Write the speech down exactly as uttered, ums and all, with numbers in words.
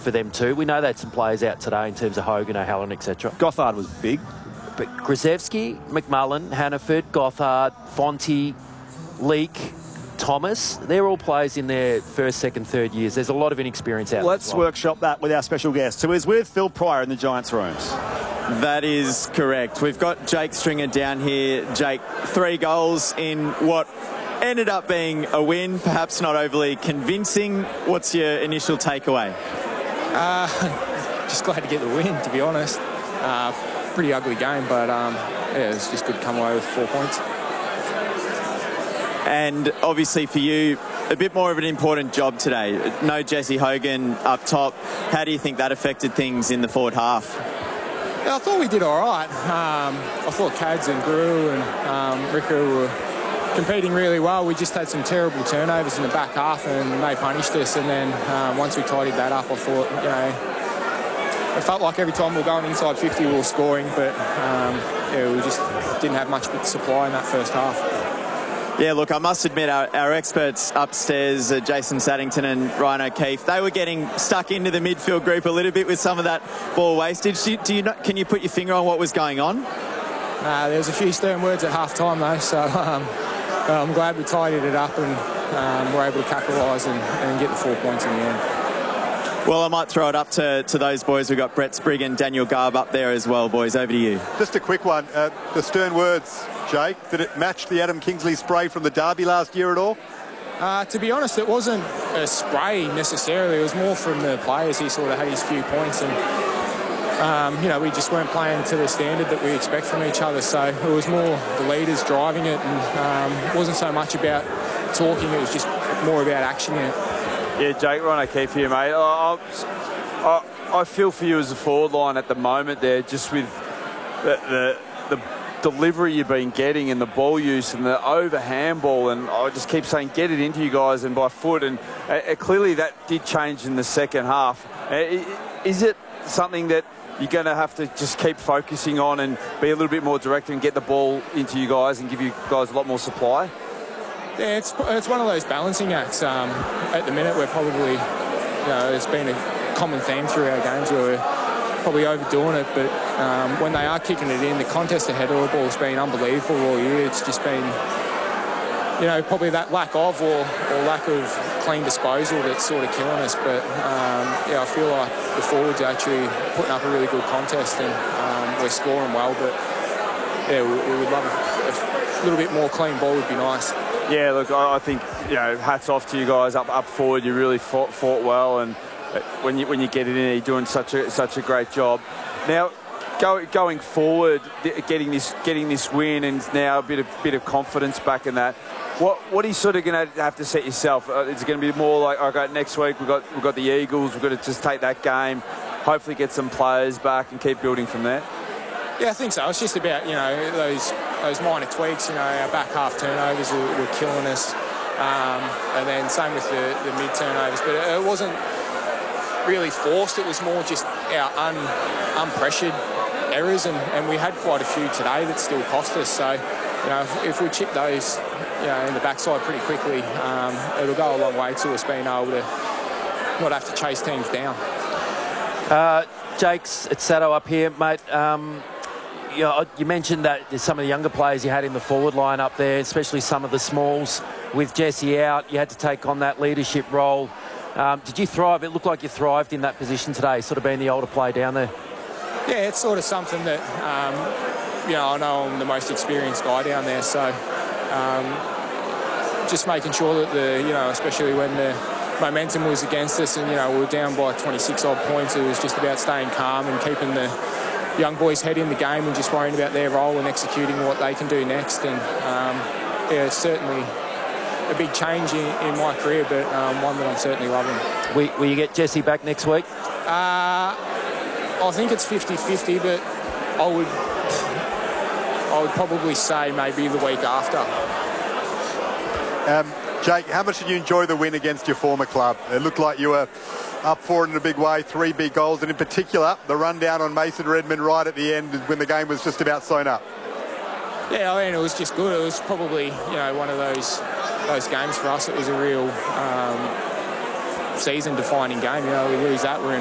for them too. We know they had some players out today in terms of Hogan, O'Halloran, et cetera. Gothard was big. But Grzelewski, McMullen, Hannaford, Gothard, Fonte, Leake, Thomas, they're all players in their first, second, third years. There's a lot of inexperience out there. Let's well. workshop that with our special guest, who is with Phil Pryor in the Giants rooms. That is correct. We've got Jake Stringer down here. Jake, three goals in what ended up being a win, perhaps not overly convincing. What's your initial takeaway? Uh, just glad to get the win, to be honest. Uh, pretty ugly game, but um, yeah, it's just good to come away with four points. And obviously for you, a bit more of an important job today. No Jesse Hogan up top. How do you think that affected things in the forward half? Yeah, I thought we did all right. Um, I thought Cads and Gru and um, Rico were competing really well. We just had some terrible turnovers in the back half and they punished us. And then um, once we tidied that up, I thought, you know, it felt like every time we were going inside fifty, we were scoring. But um, yeah, we just didn't have much supply in that first half. Yeah, look, I must admit, our, our experts upstairs, uh, Jason Saddington and Ryan O'Keefe, they were getting stuck into the midfield group a little bit with some of that ball wastage. Do you, do you not, can you put your finger on what was going on? Uh, there was a few stern words at half-time, though, so um, I'm glad we tidied it up and um, were able to capitalise and, and get the four points in the end. Well, I might throw it up to, to those boys. We've got Brett Sprigg and Daniel Garb up there as well, boys. Over to you. Just a quick one. Uh, the stern words, Jake, did it match the Adam Kingsley spray from the derby last year at all? Uh, to be honest, it wasn't a spray necessarily. It was more from the players. He sort of had his few points and, um, you know, we just weren't playing to the standard that we expect from each other. So it was more the leaders driving it and um, it wasn't so much about talking. It was just more about action in it. Yeah, Jake, Ryan O'Keefe here, mate. I, I, I feel for you as a forward line at the moment there, just with the, the, the delivery you've been getting and the ball use and the over handball, and I just keep saying get it into you guys and by foot, and uh, clearly that did change in the second half. Uh, is it something that you're going to have to just keep focusing on and be a little bit more direct and get the ball into you guys and give you guys a lot more supply? Yeah, it's, it's one of those balancing acts. Um, at the minute, we're probably, you know, it's been a common theme through our games where we're probably overdoing it, but um, when they are kicking it in, the contest ahead of the ball has been unbelievable all year. It's just been, you know, probably that lack of or, or lack of clean disposal that's sort of killing us. But, um, yeah, I feel like the forwards are actually putting up a really good contest and um, we're scoring well, but, yeah, we, we would love a, a little bit more clean ball would be nice. Yeah, look, I think, you know, hats off to you guys up up forward. You really fought, fought well, and when you when you get it in, you're doing such a such a great job. Now, go, going forward, getting this getting this win, and now a bit of bit of confidence back in that. What what are you sort of going to have to set yourself? Uh, is it going to be more like, okay, next week we've got we've got the Eagles, we've got to just take that game, hopefully get some players back and keep building from there? Yeah, I think so. It's just about, you know, those those minor tweaks. You know, our back half turnovers were, were killing us, um, and then same with the, the mid turnovers. But it, it wasn't really forced. It was more just our un, unpressured errors, and, and we had quite a few today that still cost us. So, you know, if, if we chip those, you know, in the backside pretty quickly, um, it'll go a long way to us being able to not have to chase teams down. Uh, Jake's it's Sato up here, mate. Um, You, know, you mentioned that there's some of the younger players you had in the forward line up there, especially some of the smalls. With Jesse out, you had to take on that leadership role. Um, did you thrive? It looked like you thrived in that position today, sort of being the older player down there. Yeah, it's sort of something that, um, you know, I know I'm the most experienced guy down there, so um, just making sure that the, you know, especially when the momentum was against us and, you know, we were down by twenty-six odd points, it was just about staying calm and keeping the young boys' head in the game and just worrying about their role and executing what they can do next. And um, yeah, it's certainly a big change in, in my career, but um, one that I'm certainly loving. Will, will you get Jesse back next week? Uh, I think it's fifty fifty, but I would I would probably say maybe the week after. Um, Jake, how much did you enjoy the win against your former club? It looked like you were up for it in a big way, three big goals, and in particular, the rundown on Mason Redmond right at the end when the game was just about sewn up. Yeah, I mean, it was just good. It was probably, you know, one of those those games for us. It was a real um, season-defining game. You know, we lose that, we're in